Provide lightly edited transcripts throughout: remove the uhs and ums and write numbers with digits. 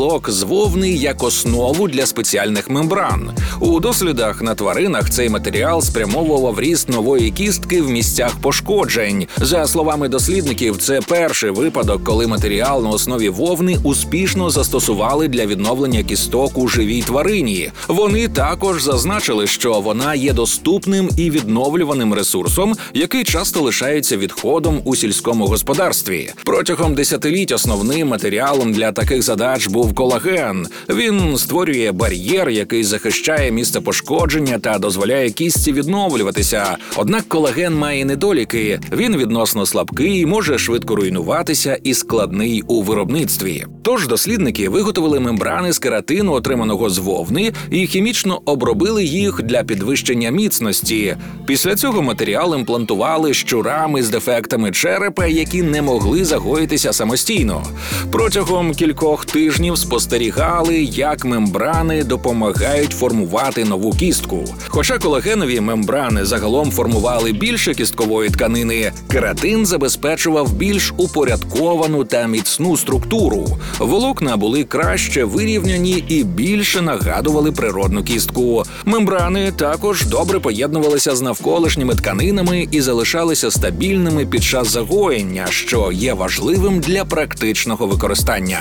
кісток з вовни як основу для спеціальних мембран. У дослідах на тваринах цей матеріал спрямовував ріст нової кістки в місцях пошкоджень. За словами дослідників, це перший випадок, коли матеріал на основі вовни успішно застосували для відновлення кісток у живій тварині. Вони також зазначили, що вона є доступним і відновлюваним ресурсом, який часто лишається відходом у сільському господарстві. Протягом десятиліть основним матеріалом для таких задач був колаген. Він створює бар'єр, який захищає місце пошкодження та дозволяє кістці відновлюватися. Однак колаген має недоліки. Він відносно слабкий, може швидко руйнуватися і складний у виробництві. Тож дослідники виготовили мембрани з кератину, отриманого з вовни, і хімічно обробили їх для підвищення міцності. Після цього матеріал імплантували щурам із дефектами черепа, які не могли загоїтися самостійно. Протягом кількох тижнів спостерігали, як мембрани допомагають формувати нову кістку. Хоча колагенові мембрани загалом формували більше кісткової тканини, кератин забезпечував більш упорядковану та міцну структуру. Волокна були краще вирівняні і більше нагадували природну кістку. Мембрани також добре поєднувалися з навколишніми тканинами і залишалися стабільними під час загоєння, що є важливим для практичного використання.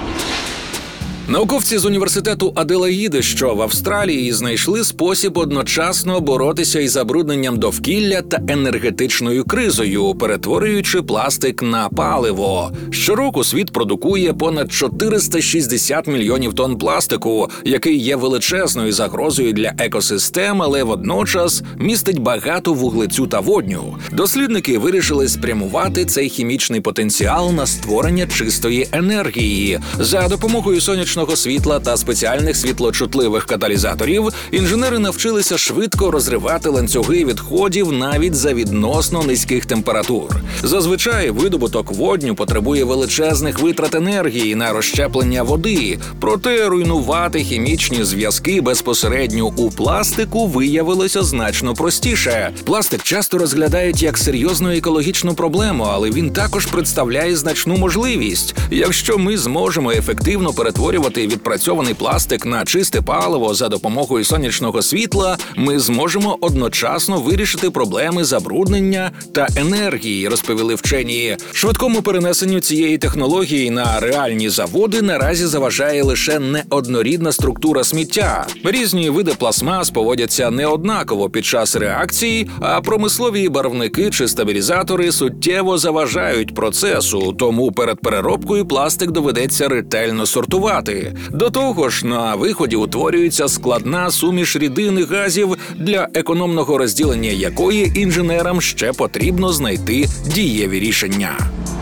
Науковці з університету Аделаїди, що в Австралії, знайшли спосіб одночасно боротися із забрудненням довкілля та енергетичною кризою, перетворюючи пластик на паливо. Щороку світ продукує понад 460 мільйонів тонн пластику, який є величезною загрозою для екосистем, але водночас містить багато вуглецю та водню. Дослідники вирішили спрямувати цей хімічний потенціал на створення чистої енергії. За допомогою сонячного світла та спеціальних світлочутливих каталізаторів інженери навчилися швидко розривати ланцюги відходів навіть за відносно низьких температур. Зазвичай видобуток водню потребує величезних витрат енергії на розщеплення води, проте руйнувати хімічні зв'язки безпосередньо у пластику виявилося значно простіше. Пластик часто розглядають як серйозну екологічну проблему, але він також представляє значну можливість. Якщо ми зможемо ефективно перетворювати відпрацьований пластик на чисте паливо за допомогою сонячного світла, ми зможемо одночасно вирішити проблеми забруднення та енергії, розповіли вчені. Швидкому перенесенню цієї технології на реальні заводи наразі заважає лише неоднорідна структура сміття. Різні види пластмас поводяться неоднаково під час реакції, а промислові барвники чи стабілізатори суттєво заважають процесу, тому перед переробкою пластик доведеться ретельно сортувати. До того ж, на виході утворюється складна суміш рідин і газів, для економного розділення якої інженерам ще потрібно знайти дієві рішення.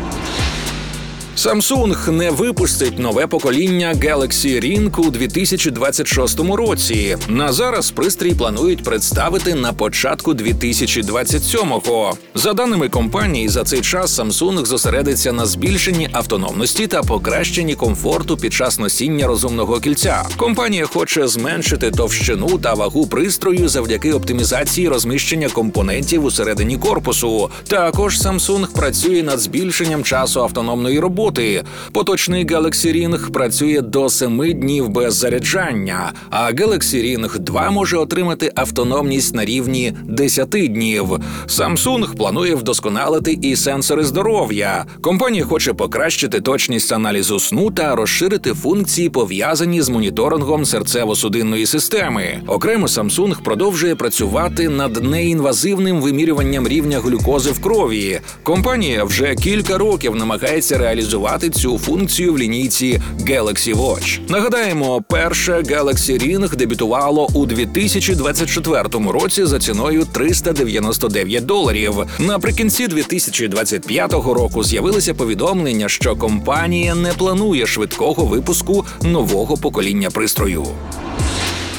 Samsung не випустить нове покоління Galaxy Ring у 2026 році. На зараз пристрій планують представити на початку 2027-го. За даними компанії, за цей час Samsung зосередиться на збільшенні автономності та покращенні комфорту під час носіння розумного кільця. Компанія хоче зменшити товщину та вагу пристрою завдяки оптимізації розміщення компонентів усередині корпусу. Також Samsung працює над збільшенням часу автономної роботи. Поточний Galaxy Ring працює до 7 днів без заряджання, а Galaxy Ring 2 може отримати автономність на рівні 10 днів. Samsung планує вдосконалити і сенсори здоров'я. Компанія хоче покращити точність аналізу сну та розширити функції, пов'язані з моніторингом серцево-судинної системи. Окремо Samsung продовжує працювати над неінвазивним вимірюванням рівня глюкози в крові. Компанія вже кілька років намагається реалізувати цю функцію в лінійці Galaxy Watch. Нагадаємо, перше Galaxy Ring дебютувало у 2024 році за ціною $399. Наприкінці 2025 року з'явилися повідомлення, що компанія не планує швидкого випуску нового покоління пристрою.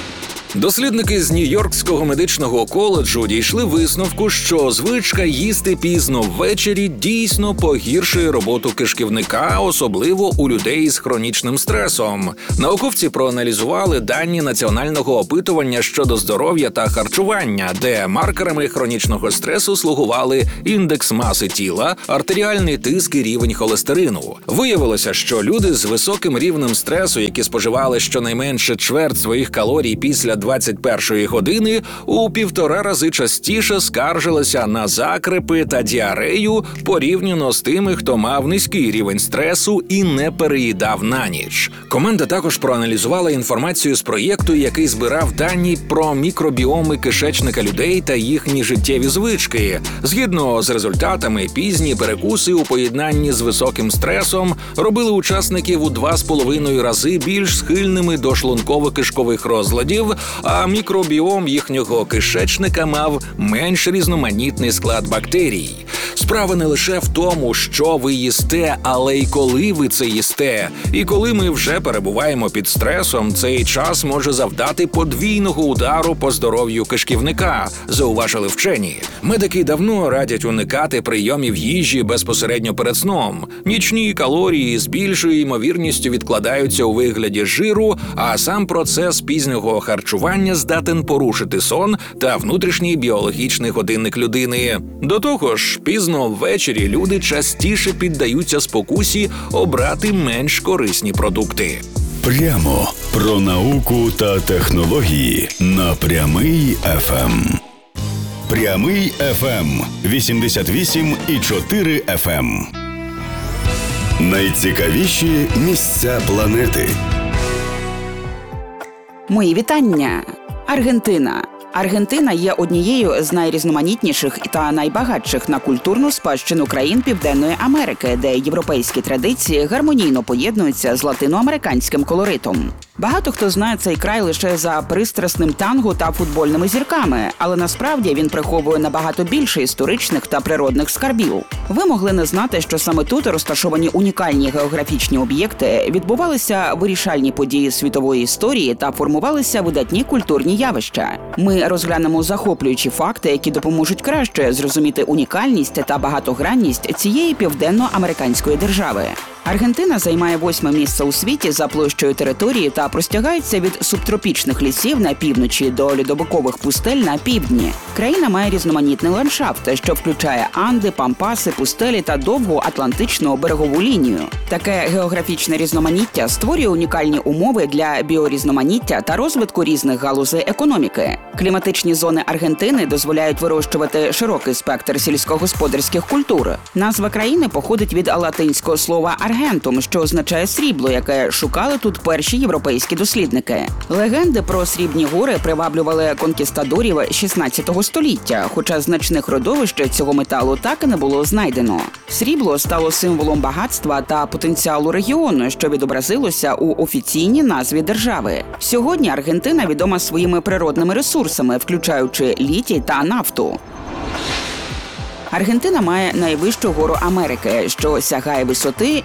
Дослідники з Нью-Йоркського медичного коледжу дійшли висновку, що звичка їсти пізно ввечері дійсно погіршує роботу кишківника, особливо у людей з хронічним стресом. Науковці проаналізували дані національного опитування щодо здоров'я та харчування, де маркерами хронічного стресу слугували індекс маси тіла, артеріальний тиск і рівень холестерину. Виявилося, що люди з високим рівнем стресу, які споживали щонайменше чверть своїх калорій після 21-ї години, у 1,5 рази частіше скаржилися на закрепи та діарею порівняно з тими, хто мав низький рівень стресу і не переїдав на ніч. Команда також проаналізувала інформацію з проєкту, який збирав дані про мікробіоми кишечника людей та їхні життєві звички. Згідно з результатами, пізні перекуси у поєднанні з високим стресом робили учасників у 2,5 рази більш схильними до шлунково-кишкових розладів, а мікробіом їхнього кишечника мав менш різноманітний склад бактерій. Справа не лише в тому, що ви їсте, але й коли ви це їсте. І коли ми вже перебуваємо під стресом, цей час може завдати подвійного удару по здоров'ю кишківника, зауважили вчені. Медики давно радять уникати прийомів їжі безпосередньо перед сном. Нічні калорії з більшою ймовірністю відкладаються у вигляді жиру, а сам процес пізнього харчування здатен порушити сон та внутрішній біологічний годинник людини. До того ж, пізно ввечері люди частіше піддаються спокусі обрати менш корисні продукти. Прямо про науку та технології на Прямий ФМ. Прямий ФМ 88,4 FM. Найцікавіші місця планети. Мої вітання! Аргентина. Аргентина є однією з найрізноманітніших та найбагатших на культурну спадщину країн Південної Америки, де європейські традиції гармонійно поєднуються з латиноамериканським колоритом. Багато хто знає цей край лише за пристрасним танго та футбольними зірками, але насправді він приховує набагато більше історичних та природних скарбів. Ви могли не знати, що саме тут розташовані унікальні географічні об'єкти, відбувалися вирішальні події світової історії та формувалися видатні культурні явища. Ми розглянемо захоплюючі факти, які допоможуть краще зрозуміти унікальність та багатогранність цієї південноамериканської держави. Аргентина займає 8-е місце у світі за площею території та простягається від субтропічних лісів на півночі до льодовикових пустель на півдні. Країна має різноманітний ландшафт, що включає Анди, Пампаси, пустелі та довгу атлантичну берегову лінію. Таке географічне різноманіття створює унікальні умови для біорізноманіття та розвитку різних галузей економіки. Кліматичні зони Аргентини дозволяють вирощувати широкий спектр сільськогосподарських культур. Назва країни походить від латинського слова «аргентум», що означає «срібло», яке шукали тут перші європейські дослідники. Легенди про срібні гори приваблювали конкістадорів 16 століття, хоча значних родовищ цього металу так і не було знайдено. Срібло стало символом багатства та потенціалу регіону, що відобразилося у офіційній назві держави. Сьогодні Аргентина відома своїми природними ресурсами, включаючи літій та нафту. Аргентина має найвищу гору Америки, що сягає висоти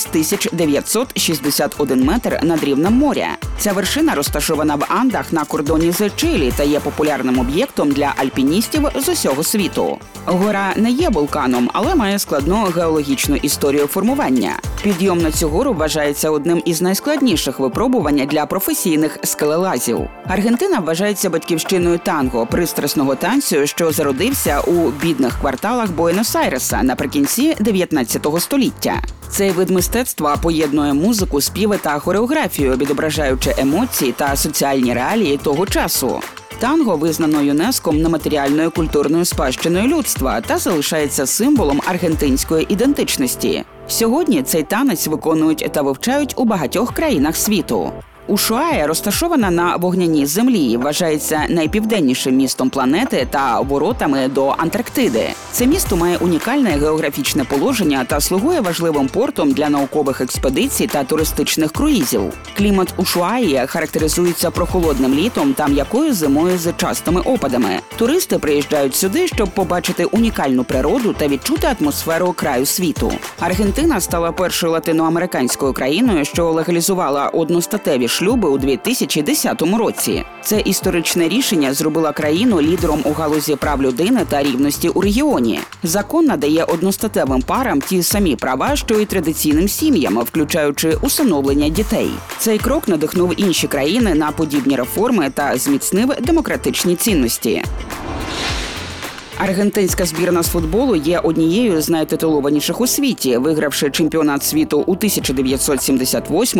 6961 метр над рівнем моря. Ця вершина розташована в Андах на кордоні з Чилі та є популярним об'єктом для альпіністів з усього світу. Гора не є вулканом, але має складну геологічну історію формування. Підйом на цю гору вважається одним із найскладніших випробувань для професійних скелелазів. Аргентина вважається батьківщиною танго, пристрасного танцю, що зародився у бідних кварталах Буенос-Айреса наприкінці 19 століття. Цей вид мистецтва поєднує музику, співи та хореографію, відображаючи емоції та соціальні реалії того часу. Танго визнано ЮНЕСКО нематеріальною культурною спадщиною людства та залишається символом аргентинської ідентичності. Сьогодні цей танець виконують та вивчають у багатьох країнах світу. Ушуая розташована на вогняній землі, вважається найпівденнішим містом планети та воротами до Антарктиди. Це місто має унікальне географічне положення та слугує важливим портом для наукових експедицій та туристичних круїзів. Клімат Ушуаї характеризується прохолодним літом та м'якою зимою з частими опадами. Туристи приїжджають сюди, щоб побачити унікальну природу та відчути атмосферу краю світу. Аргентина стала першою латиноамериканською країною, що легалізувала одностатеві шлюби у 2010 році. Це історичне рішення зробило країну лідером у галузі прав людини та рівності у регіоні. Закон надає одностатевим парам ті самі права, що й традиційним сім'ям, включаючи усиновлення дітей. Цей крок надихнув інші країни на подібні реформи та зміцнив демократичні цінності. Аргентинська збірна з футболу є однією з найтитулованіших у світі, вигравши чемпіонат світу у 1978,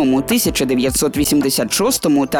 1986 та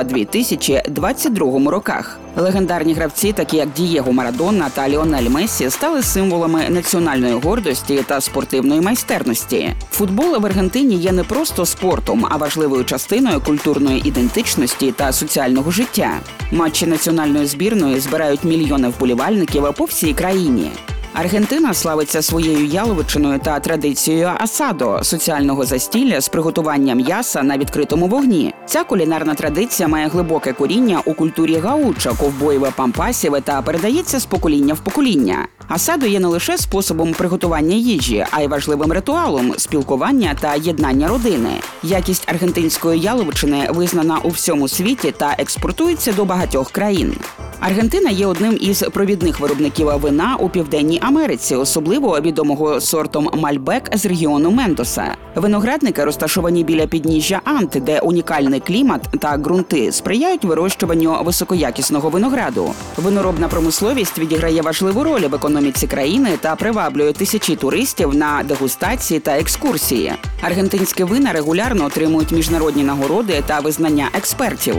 2022 роках. Легендарні гравці, такі як Дієго Марадона та Ліонель Мессі, стали символами національної гордості та спортивної майстерності. Футбол в Аргентині є не просто спортом, а важливою частиною культурної ідентичності та соціального життя. Матчі національної збірної збирають мільйони вболівальників по всій країні. Аргентина славиться своєю яловичиною та традицією асадо – соціального застілля з приготуванням м'яса на відкритому вогні. Ця кулінарна традиція має глибоке коріння у культурі гаучо, ковбоїв, пампасів та передається з покоління в покоління. Асадо є не лише способом приготування їжі, а й важливим ритуалом спілкування та єднання родини. Якість аргентинської яловичини визнана у всьому світі та експортується до багатьох країн. Аргентина є одним із провідних виробників вина у Південній Америці, особливо відомого сортом Мальбек з регіону Мендоса. Виноградники розташовані біля підніжжя Анд, де унікальний клімат та ґрунти сприяють вирощуванню високоякісного винограду. Виноробна промисловість відіграє важливу роль в економіці країни та приваблює тисячі туристів на дегустації та екскурсії. Аргентинські вина регулярно отримують міжнародні нагороди та визнання експертів.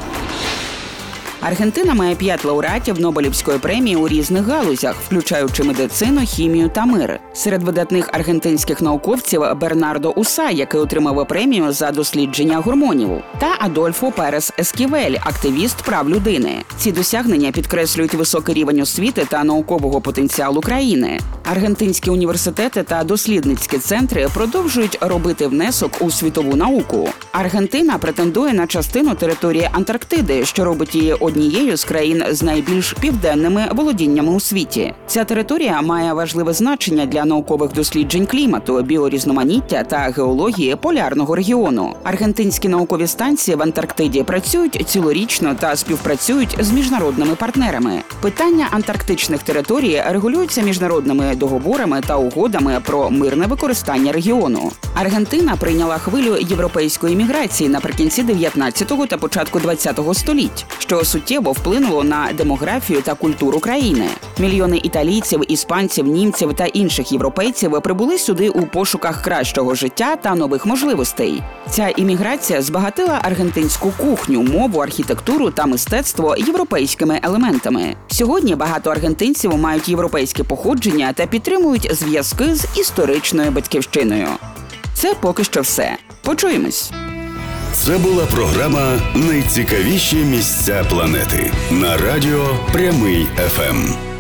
Аргентина має 5 лауреатів Нобелівської премії у різних галузях, включаючи медицину, хімію та мир. Серед видатних аргентинських науковців Бернардо Уса, який отримав премію за дослідження гормонів, та Адольфо Перес Есківель, активіст прав людини. Ці досягнення підкреслюють високий рівень освіти та наукового потенціалу країни. Аргентинські університети та дослідницькі центри продовжують робити внесок у світову науку. Аргентина претендує на частину території Антарктиди, що робить її однією з країн з найбільш південними володіннями у світі. Ця територія має важливе значення для наукових досліджень клімату, біорізноманіття та геології полярного регіону. Аргентинські наукові станції в Антарктиді працюють цілорічно та співпрацюють з міжнародними партнерами. Питання антарктичних територій регулюються міжнародними договорами та угодами про мирне використання регіону. Аргентина прийняла хвилю європейської міграції наприкінці 19-го та початку 20-го століть, що суттєво вплинуло на демографію та культуру країни. Мільйони італійців, іспанців, німців та інших європейців прибули сюди у пошуках кращого життя та нових можливостей. Ця імміграція збагатила аргентинську кухню, мову, архітектуру та мистецтво європейськими елементами. Сьогодні багато аргентинців мають європейське походження та підтримують зв'язки з історичною батьківщиною. Це поки що все. Почуємось! Це була програма «Найцікавіші місця планети» на радіо Прямий ФМ.